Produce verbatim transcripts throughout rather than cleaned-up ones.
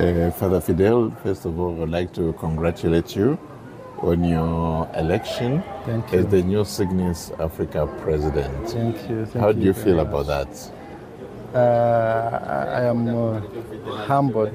Uh, Father Fidel, first of all, I'd like to congratulate you on your election Thank you. as the new Cygnus Africa president. Thank you. Thank How do you feel very about much. that? Uh, I am uh, humbled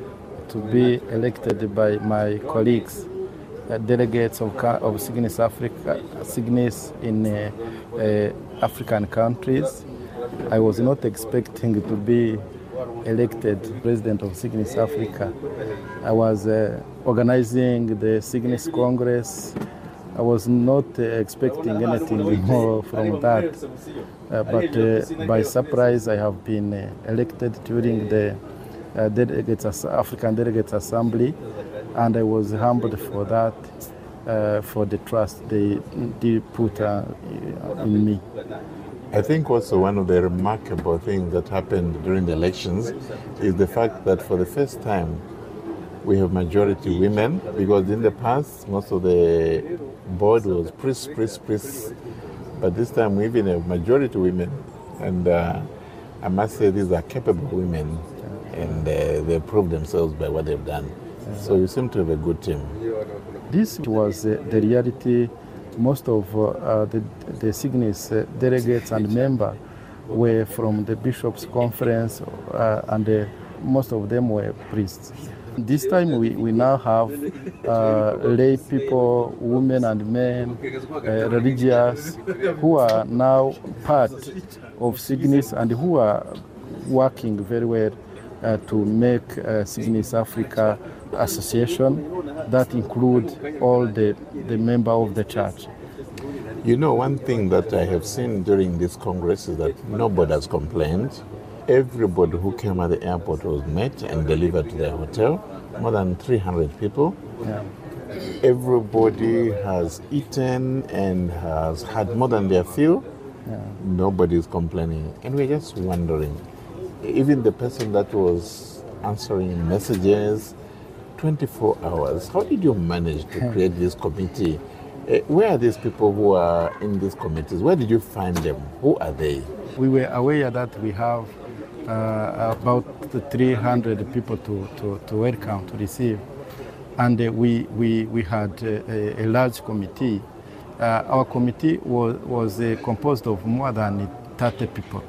to be elected by my colleagues, uh, delegates of, of Cygnus Africa, Cygnus in uh, uh, African countries. I was not expecting to be elected president of Cygnus Africa. I was uh, organizing the Cygnus Congress. I was not uh, expecting anything more from that. Uh, but uh, by surprise, I have been uh, elected during the uh, Delegates, African Delegates Assembly, and I was humbled for that, uh, for the trust they, they put uh, in me. I think also one of the remarkable things that happened during the elections is the fact that for the first time we have majority women, because in the past most of the board was priests, priests, priests, but this time we even have majority women, and uh, I must say these are capable women, and uh, they prove themselves by what they've done. So you seem to have a good team. This was uh, the reality. Most of uh, the, the Cygnus uh, delegates and members were from the Bishops' Conference, uh, and uh, most of them were priests. This time we, we now have uh, lay people, women and men, uh, religious, who are now part of Cygnus and who are working very well uh, to make uh, Cygnus Africa Association that include all the, the members of the church. You know, one thing that I have seen during this Congress is that nobody has complained. Everybody who came at the airport was met and delivered to their hotel, more than three hundred people. Yeah. Everybody has eaten and has had more than their fill. Yeah. Nobody is complaining. And we're just wondering, even the person that was answering messages, twenty-four hours. How did you manage to create this committee? Uh, where are these people who are in these committees? Where did you find them? Who are they? We were aware that we have uh, about three hundred people to, to, to welcome, to receive. And uh, we, we, we had uh, a, a large committee. Uh, our committee was, was uh, composed of more than thirty people.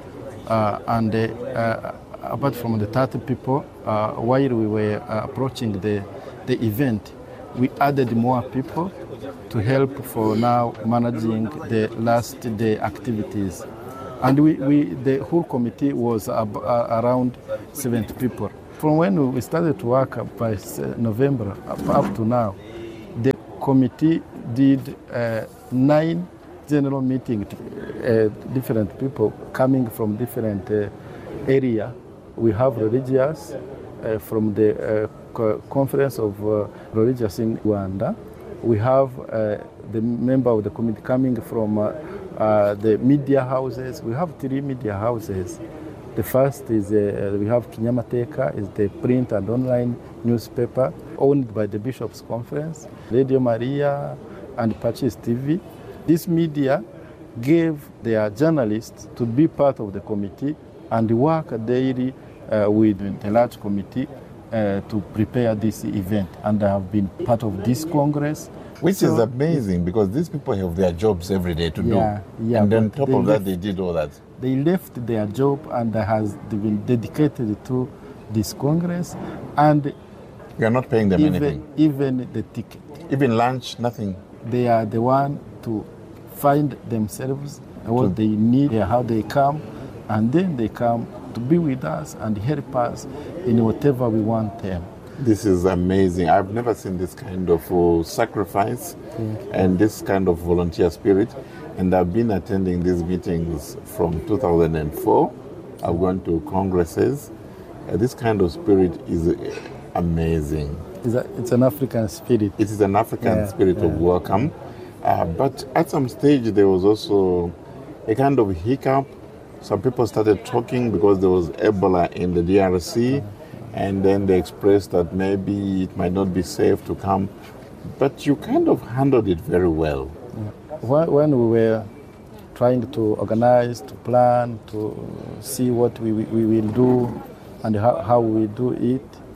Uh, and uh, uh, apart from the thirty people, uh, while we were uh, approaching the, the event, we added more people to help for now managing the last day activities. And we, we the whole committee was ab- uh, around seventy people. From when we started to work by November up, up to now, the committee did uh, nine general meetings, uh, different people coming from different uh, areas. We have religious uh, from the uh, co- Conference of uh, Religious in Rwanda. We have uh, the member of the committee coming from uh, uh, the media houses. We have three media houses. The first is uh, we have Kinyamateka, is the print and online newspaper owned by the Bishops' Conference, Radio Maria, and Purchase T V. This media gave their journalists to be part of the committee and work daily uh, with the large committee uh, to prepare this event. And I have been part of this Congress. Which So- is amazing, because these people have their jobs every day to Yeah, do. yeah, and on but top they of that, left- they did all that. They left their job and has been dedicated to this Congress, and You are not paying them even, anything. even the ticket. Even lunch, nothing. They are the one to find themselves what they need, how they come, and then they come to be with us and help us in whatever we want them. This is amazing. I've never seen this kind of uh, sacrifice and this kind of volunteer spirit. And I've been attending these meetings from two thousand four. I've gone to congresses. Uh, this kind of spirit is uh, amazing. It's, a, it's an African spirit. It is an African Yeah, spirit of yeah. welcome. Uh, but at some stage, there was also a kind of hiccup. Some people started talking because there was Ebola in the D R C. And then they expressed that maybe it might not be safe to come. But you kind of handled it very well. When when we were trying to organize, to plan, to see what we, we will do and how, how we do it,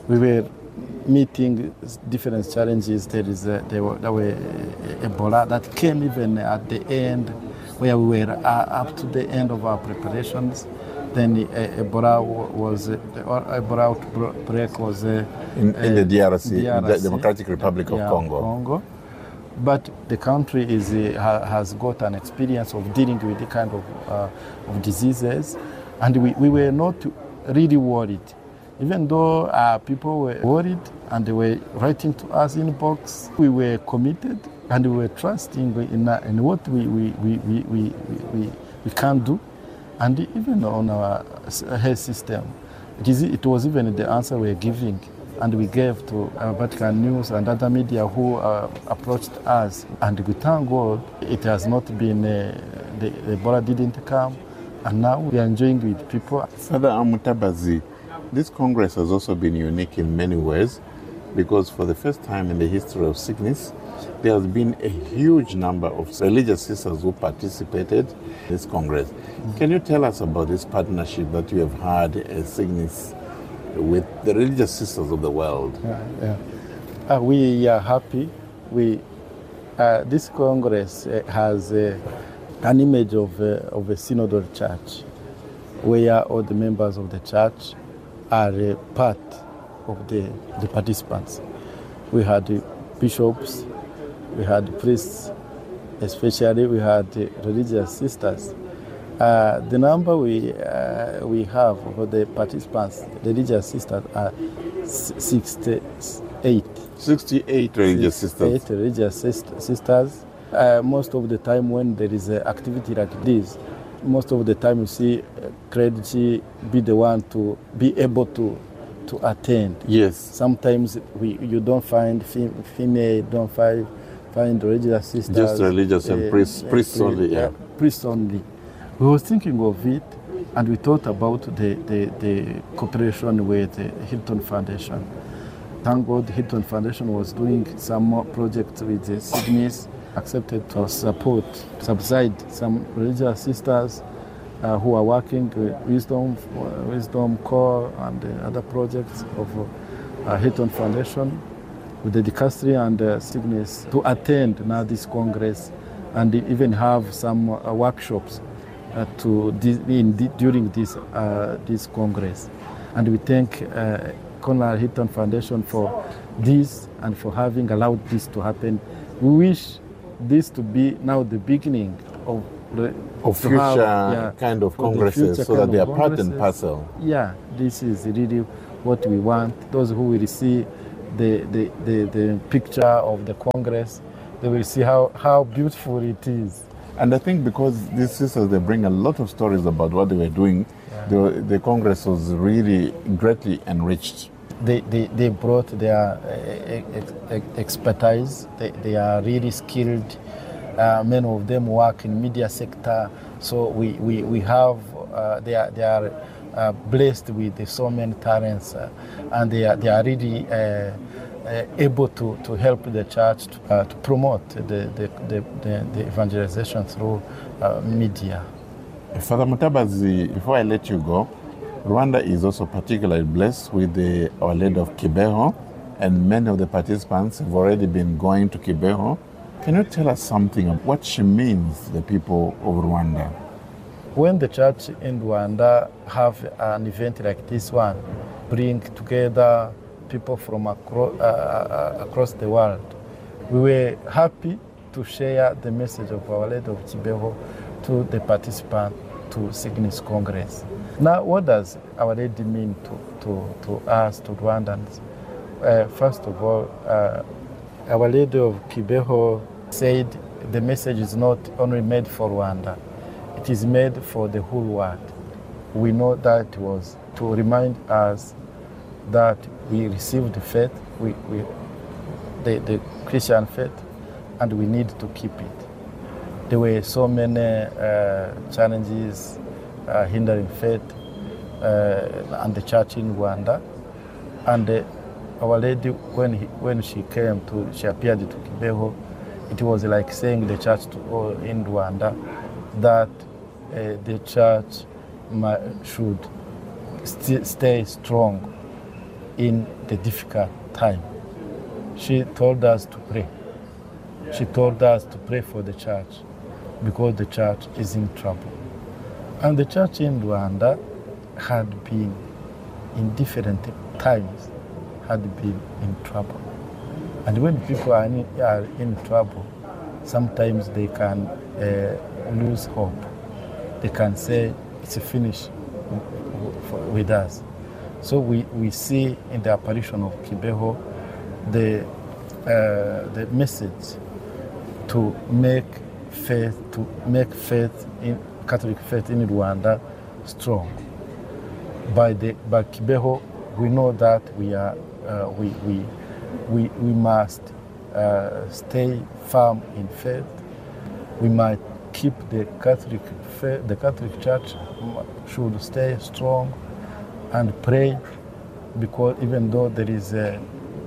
we were meeting different challenges. There is a, there, were, there were Ebola that came even at the end, where we were uh, up to the end of our preparations. Then uh, Ebola was uh, Ebola outbreak was uh, in, in the D R C, D R C, the Democratic Republic of yeah, Congo. Congo. But the country is uh, ha, has got an experience of dealing with the kind of uh, of diseases, and we, we were not really worried. Even though uh, people were worried and they were writing to us in box, we were committed and we were trusting in, uh, in what we, we, we, we, we, we, we can do. And even on our health system, it, is, it was even the answer we were giving. And we gave to uh, Vatican News and other media who uh, approached us. And we thank God it has not been, uh, the, the Ebola didn't come. And now we are enjoying with people. Father Mutabazi, this Congress has also been unique in many ways, because for the first time in the history of Cygnus, there has been a huge number of religious sisters who participated in this Congress. Mm-hmm. Can you tell us about this partnership that you have had as Cygnus with the religious sisters of the world? Yeah, yeah. Uh, we are happy. We, uh, this Congress uh, has uh, an image of, uh, of a synodal church, where all the members of the church are uh, part of the, the participants. We had uh, bishops, we had priests, especially we had uh, religious sisters. Uh, the number we uh, we have for the participants, religious sisters, are sixty-eight. sixty-eight religious sisters. Eight religious sisters. Uh, most of the time when there is an activity like this, most of the time you see uh, clergy be the one to be able to to attend. Yes. Sometimes we you don't find fem, female, don't find find religious sisters. Just religious uh, and priests, uh, priests only. Yeah. Uh, priests only. We were thinking of it, and we thought about the the, the cooperation with the Hilton Foundation. Thank God, Hilton Foundation was doing some more projects with the Cygnus, accepted to support, subside some religious sisters uh, who are working with Wisdom, uh, Wisdom Core and uh, other projects of uh, Hilton Foundation, with the dicastery and uh, Cygnus to attend now this Congress and even have some uh, workshops uh, to in, during this uh, this Congress. And we thank uh, Conrad Hilton Foundation for this and for having allowed this to happen. We wish this to be now the beginning of the of future have, yeah, kind of congresses, so that they are part and parcel. Yeah, this is really what we want. Those who will see the, the, the, the picture of the Congress, they will see how, how beautiful it is. And I think because these sisters, they bring a lot of stories about what they were doing, yeah. the, the Congress was really greatly enriched. They, they, they brought their uh, expertise. They, they are really skilled. Uh, many of them work in media sector. So we, we, we have, uh, they are, they are uh, blessed with so many talents, uh, and they are, they are really uh, uh, able to, to help the church to, uh, to promote the, the, the, the, the evangelization through uh, media. Father Mutabazi, before I let you go, Rwanda is also particularly blessed with the Our Lady of Kibeho, and many of the participants have already been going to Kibeho. Can you tell us something of what she means to the people of Rwanda? When the church in Rwanda have an event like this one, bring together people from across, uh, across the world, we were happy to share the message of Our Lady of Kibeho to the participants to Cygnus Congress. Now, what does Our Lady mean to, to, to us, to Rwandans? Uh, first of all, uh, Our Lady of Kibeho said the message is not only made for Rwanda, it is made for the whole world. We know that was to remind us that we received the faith, we, we, the, the Christian faith, and we need to keep it. There were so many uh, challenges uh, hindering faith uh, and the church in Rwanda. And uh, Our Lady, when, he, when she came to, she appeared to Kibeho, it was like saying the church to all in Rwanda that uh, the church should st stay strong in the difficult time. She told us to pray. She told us to pray for the church because the church is in trouble. And the church in Rwanda had been, in different times, had been in trouble. And when people are in, are in trouble, sometimes they can uh, lose hope. They can say, it's finished with us. So we, we see in the apparition of Kibeho the, uh, the message to make faith, to make faith in Catholic faith in Rwanda strong. By the by Kibeho, we know that we are uh, we, we we we must uh, stay firm in faith. We might keep the Catholic faith, the Catholic Church should stay strong and pray, because even though there is uh,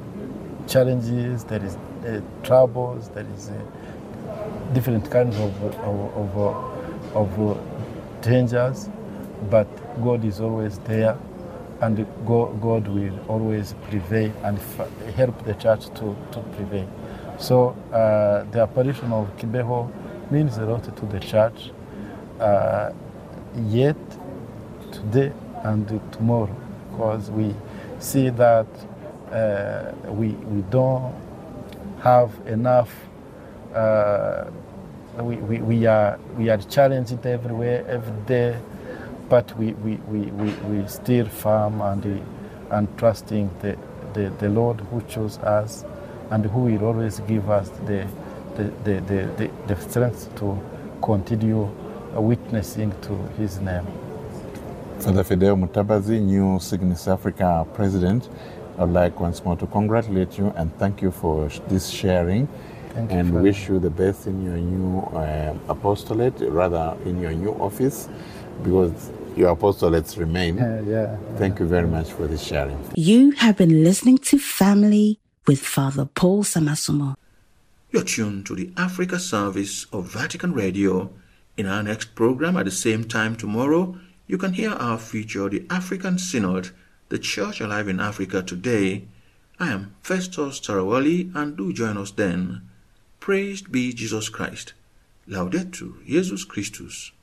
challenges, there is uh, troubles, there is uh, different kinds of of, of, of dangers, but God is always there, and God, God will always prevail and f- help the church to, to prevail. So uh, the apparition of Kibeho means a lot to the church, uh, yet today and tomorrow, because we see that uh, we, we don't have enough, uh, we, we, we, are, we are challenged everywhere, every day, but we, we, we, we, we still firm and, and trusting the, the, the Lord who chose us and who will always give us the, the, the, the, the, the strength to continue witnessing to his name. Father Fidel Mutabazi, new Cygnus Africa president, I would like once more to congratulate you and thank you for this sharing. Thank you, and Father. Wish you the best in your new uh, apostolate, rather in your new office, because your apostolates remain. Yeah, yeah. Thank you very much for this sharing. You have been listening to Family with Father Paul Samasumo. You're tuned to the Africa service of Vatican Radio. In our next program at the same time tomorrow, you can hear our feature, The African Synod, The Church Alive in Africa Today. I am Festus Tarawali, and do join us then. Praised be Jesus Christ. Laudetur Jesus Christus.